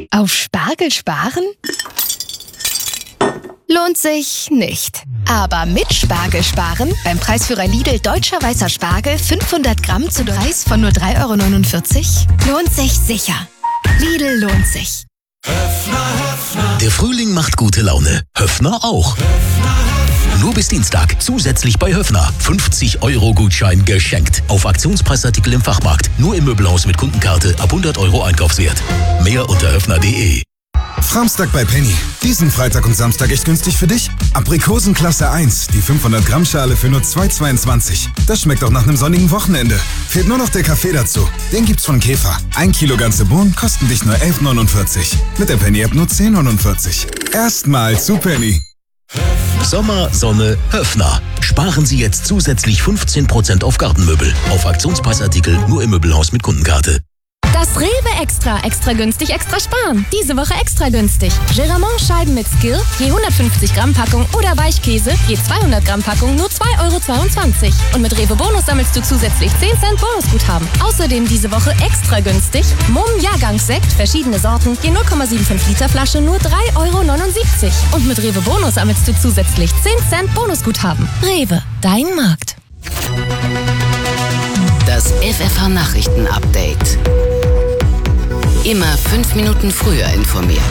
Auf Spargel sparen? Lohnt sich nicht. Aber mit Spargel sparen, beim Preisführer Lidl Deutscher Weißer Spargel 500 Gramm zu Preis von nur 3,49 €, lohnt sich sicher. Lidl lohnt sich. Der Frühling macht gute Laune. Höffner auch. Nur bis Dienstag zusätzlich bei Höffner 50-Euro-Gutschein geschenkt. Auf Aktionspreisartikel im Fachmarkt. Nur im Möbelhaus mit Kundenkarte ab 100 € Einkaufswert. Mehr unter höffner.de. Framstag bei Penny. Diesen Freitag und Samstag echt günstig für dich? Aprikosen Klasse 1, die 500 Gramm Schale für nur 2,22. Das schmeckt doch nach einem sonnigen Wochenende. Fehlt nur noch der Kaffee dazu. Den gibt's von Käfer. 1 Kilo ganze Bohnen kosten dich nur 11,49. Mit der Penny-App nur 10,49. Erstmal zu Penny. Sommer, Sonne, Höffner. Sparen Sie jetzt zusätzlich 15% auf Gartenmöbel. Auf Aktionspreisartikel nur im Möbelhaus mit Kundenkarte. Das Rewe Extra günstig, extra sparen. Diese Woche extra günstig. Geramont-Scheiben mit Skill, je 150 Gramm Packung oder Weichkäse, je 200 Gramm Packung nur 2,22 €. Und mit Rewe Bonus sammelst du zusätzlich 10 Cent Bonusguthaben. Außerdem diese Woche extra günstig. Mumm Jahrgangssekt, verschiedene Sorten, je 0,75 Liter Flasche nur 3,79 €. Und mit Rewe Bonus sammelst du zusätzlich 10 Cent Bonusguthaben. Rewe, dein Markt. Das FFH-Nachrichten-Update. Immer 5 Minuten früher informiert.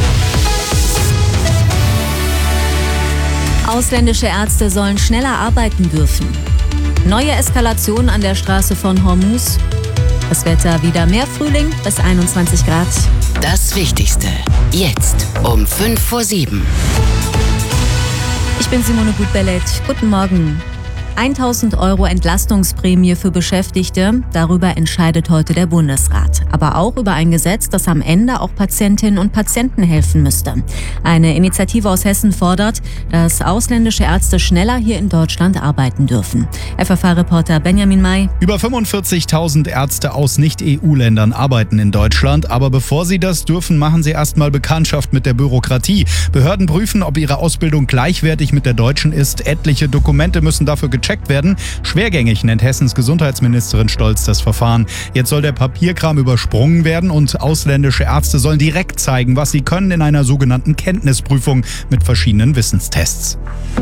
Ausländische Ärzte sollen schneller arbeiten dürfen. Neue Eskalation an der Straße von Hormuz. Das Wetter wieder mehr Frühling bis 21 Grad. Das Wichtigste. Jetzt um 6:55. Ich bin Simone Gutbellet. Guten Morgen. 1.000 € Entlastungsprämie für Beschäftigte. Darüber entscheidet heute der Bundesrat. Aber auch über ein Gesetz, das am Ende auch Patientinnen und Patienten helfen müsste. Eine Initiative aus Hessen fordert, dass ausländische Ärzte schneller hier in Deutschland arbeiten dürfen. FFH-Reporter Benjamin May. Über 45.000 Ärzte aus Nicht-EU-Ländern arbeiten in Deutschland. Aber bevor sie das dürfen, machen sie erstmal Bekanntschaft mit der Bürokratie. Behörden prüfen, ob ihre Ausbildung gleichwertig mit der deutschen ist. Etliche Dokumente müssen dafür gecheckt werden. Schwergängig nennt Hessens Gesundheitsministerin Stolz das Verfahren. Jetzt soll der Papierkram übersprungen werden und ausländische Ärzte sollen direkt zeigen, was sie können in einer sogenannten Kenntnisprüfung mit verschiedenen Wissenstests.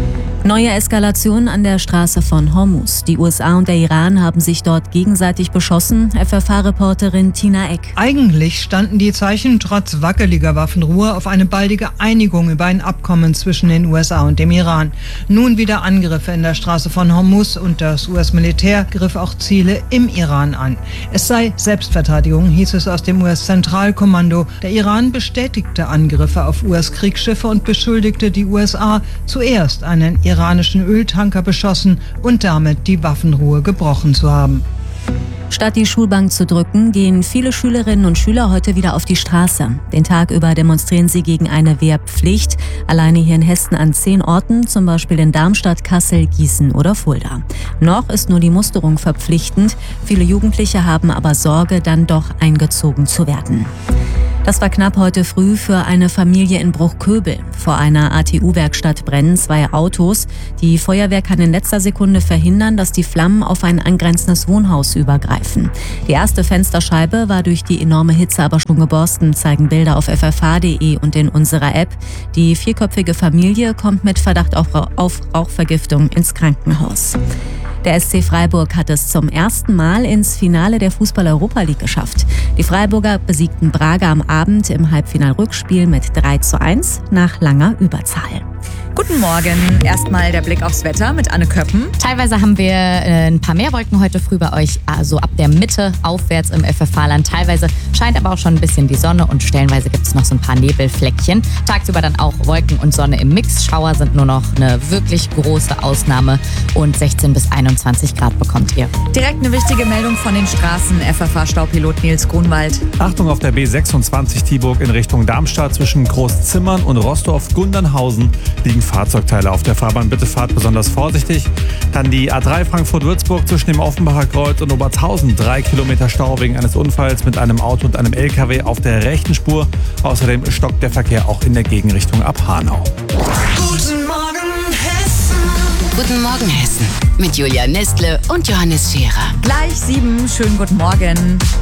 Neue Eskalation an der Straße von Hormuz. Die USA und der Iran haben sich dort gegenseitig beschossen. FFH-Reporterin Tina Eck. Eigentlich standen die Zeichen trotz wackeliger Waffenruhe auf eine baldige Einigung über ein Abkommen zwischen den USA und dem Iran. Nun wieder Angriffe in der Straße von Hormuz und das US-Militär griff auch Ziele im Iran an. Es sei Selbstverteidigung, hieß es aus dem US-Zentralkommando. Der Iran bestätigte Angriffe auf US-Kriegsschiffe und beschuldigte die USA, zuerst einen iranischen Öltanker beschossen und damit die Waffenruhe gebrochen zu haben. Statt die Schulbank zu drücken, gehen viele Schülerinnen und Schüler heute wieder auf die Straße. Den Tag über demonstrieren sie gegen eine Wehrpflicht. Alleine hier in Hessen an 10 Orten, zum Beispiel in Darmstadt, Kassel, Gießen oder Fulda. Noch ist nur die Musterung verpflichtend. Viele Jugendliche haben aber Sorge, dann doch eingezogen zu werden. Das war knapp heute früh für eine Familie in Bruchköbel. Vor einer ATU-Werkstatt brennen 2 Autos. Die Feuerwehr kann in letzter Sekunde verhindern, dass die Flammen auf ein angrenzendes Wohnhaus übergreifen. Die erste Fensterscheibe war durch die enorme Hitze aber schon geborsten, zeigen Bilder auf ffh.de und in unserer App. Die 4-köpfige Familie kommt mit Verdacht auf Rauchvergiftung ins Krankenhaus. Der SC Freiburg hat es zum ersten Mal ins Finale der Fußball-Europa League geschafft. Die Freiburger besiegten Braga am Abend im Halbfinal-Rückspiel mit 3:1 nach langer Überzahl. Guten Morgen. Erstmal der Blick aufs Wetter mit Anne Köppen. Teilweise haben wir ein paar mehr Wolken heute früh bei euch, also ab der Mitte aufwärts im FFH-Land. Teilweise scheint aber auch schon ein bisschen die Sonne und stellenweise gibt es noch so ein paar Nebelfleckchen. Tagsüber dann auch Wolken und Sonne im Mix. Schauer sind nur noch eine wirklich große Ausnahme und 16 bis 21 Grad bekommt ihr. Direkt eine wichtige Meldung von den Straßen. FFH-Staupilot Nils Grunwald. Achtung auf der B26 Tieburg in Richtung Darmstadt zwischen Großzimmern und Rostorf-Gundernhausen liegen Fahrzeugteile auf der Fahrbahn. Bitte fahrt besonders vorsichtig. Dann die A3 Frankfurt-Würzburg zwischen dem Offenbacher Kreuz und Obertshausen. 3 Kilometer Stau wegen eines Unfalls mit einem Auto und einem LKW auf der rechten Spur. Außerdem stockt der Verkehr auch in der Gegenrichtung ab Hanau. Guten Morgen Hessen. Guten Morgen Hessen. Mit Julia Nestle und Johannes Scherer. Gleich 7. Schönen guten Morgen.